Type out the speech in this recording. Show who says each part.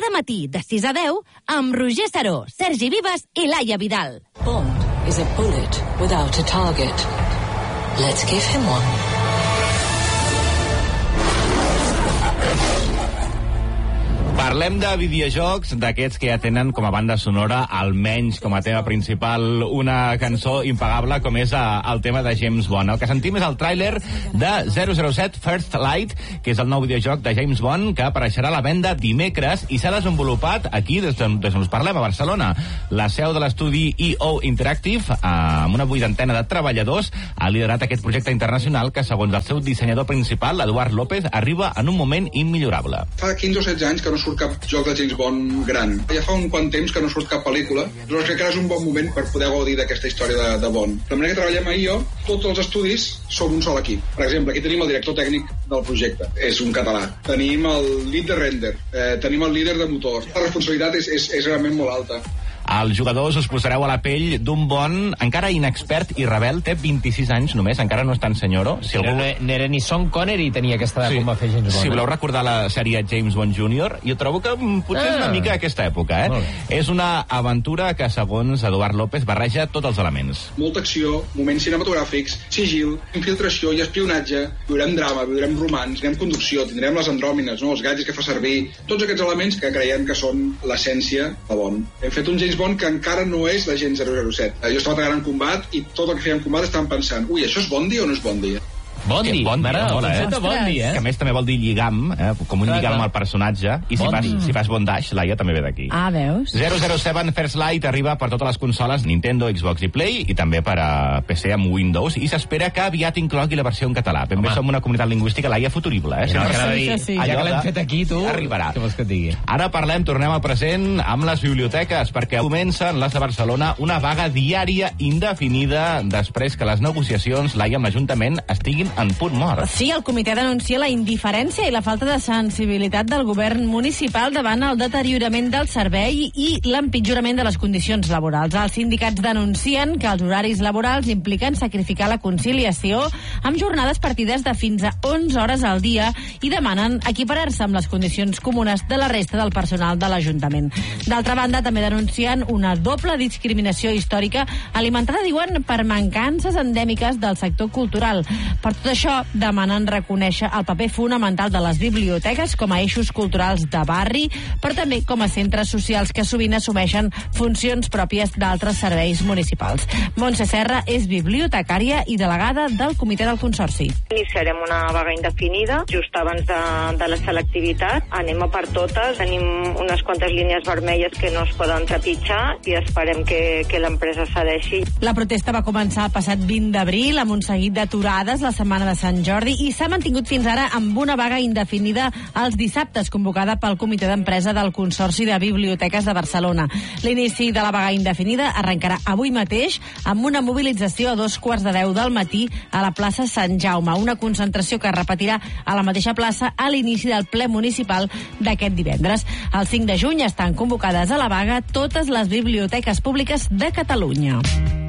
Speaker 1: cada matí de 6 a 10 amb Roger Saró, Sergi Vives i Laia Vidal.
Speaker 2: Bond is a bullet without a target. Let's give him one.
Speaker 3: Parlem de videojocs, d'aquests que ja tenen com a banda sonora, almenys com a tema principal, una cançó impagable com és el tema de James Bond. El que sentim és el tràiler de 007 First Light, que és el nou videojoc de James Bond, que apareixerà a la venda dimecres i s'ha desenvolupat aquí, des d'on us parlem, a Barcelona. La seu de l'estudi EO Interactive, amb una 80 de treballadors, ha liderat aquest projecte internacional que, segons el seu dissenyador principal, Eduard López, arriba en un moment immillorable.
Speaker 4: Fa 15 o 16 anys que no surt cap joc de James Bond gran. Ja fa un quant temps que no surt cap pel·lícula, però crec que ara és un bon moment per poder gaudir d'aquesta història de Bond. De manera que treballem a IO, tots els estudis som un sol equip. Per exemple, aquí tenim el director tècnic del projecte, és un català. Tenim el lead de render, tenim el líder de motor. La responsabilitat és realment molt alta.
Speaker 3: Els jugadors us posareu a la pell d'un Bond encara inexpert i rebel, té 26 anys només, encara no és tan senyoro. Si algú...
Speaker 5: No era ni Sean Connery tenia aquesta edat com va fer James Bond.
Speaker 3: Si voleu recordar la sèrie James Bond Jr., jo trobo que potser és una mica aquesta època, És una aventura que, segons Eduard López, barreja tots els elements.
Speaker 4: Molta acció, moments cinematogràfics, sigil, infiltració i espionatge, viurem drama, viurem romans, tindrem conducció, tindrem les andròmines, els gadgets que fa servir, tots aquests elements que creiem que són l'essència de Bond. Hem fet un James Bond que encara no és l'agent 007. Jo estava treballant en combat i tot el que fèiem en combat estàvem pensant, això és Bondi o no és Bondi?
Speaker 5: Bondi,
Speaker 3: Bondi, que a més també vol dir lligam, com un lligam al personatge, i si fas bondage, Laia també ve d'aquí.
Speaker 6: Ah, veus?
Speaker 3: 007 First Light arriba per totes les consoles Nintendo, Xbox i Play, i també per a PC amb Windows, i s'espera que aviat inclogui la versió en català. Ben bé som una comunitat lingüística, Laia, futurible,
Speaker 5: Ja que l'hem fet aquí, tu,
Speaker 3: arribarà.
Speaker 5: Què vols que et digui?
Speaker 3: Ara tornem al present amb les biblioteques, perquè comencen les de Barcelona una vaga diària indefinida després que les negociacions, Laia, amb l'Ajuntament estiguin en punt mort.
Speaker 6: Sí, el comitè denuncia la indiferència i la falta de sensibilitat del govern municipal davant el deteriorament del servei i l'empitjorament de les condicions laborals. Els sindicats denuncien que els horaris laborals impliquen sacrificar la conciliació amb jornades partides de fins a 11 hores al dia i demanen equiparar-se amb les condicions comunes de la resta del personal de l'Ajuntament. D'altra banda, també denuncien una doble discriminació històrica alimentada, diuen, per mancances endèmiques del sector cultural. Per tot això, demanen reconèixer el paper fonamental de les biblioteques com a eixos culturals de barri, però també com a centres socials que sovint assumeixen funcions pròpies d'altres serveis municipals. Montse Serra és bibliotecària i delegada del Comitè del Consorci.
Speaker 7: Iniciarem una vaga indefinida just abans de la selectivitat. Anem a per totes, tenim unes quantes línies vermelles que no es poden trepitjar i esperem que l'empresa cedeixi.
Speaker 6: La protesta va començar el passat 20 d'abril amb un seguit d'aturades la setmana de Sant Jordi i s'ha mantingut fins ara amb una vaga indefinida els dissabtes convocada pel Comitè d'Empresa del Consorci de Biblioteques de Barcelona. L'inici de la vaga indefinida arrencarà avui mateix amb una mobilització a 2:15 del matí a la plaça Sant Jaume, una concentració que es repetirà a la mateixa plaça a l'inici del ple municipal d'aquest divendres. El 5 de juny estan convocades a la vaga totes les biblioteques públiques de Catalunya.